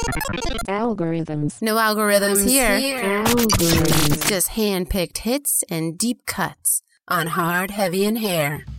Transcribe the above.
Algorithms. No algorithms here. Algorithms. Just hand-picked hits and deep cuts on Hard, Heavy, and Hair.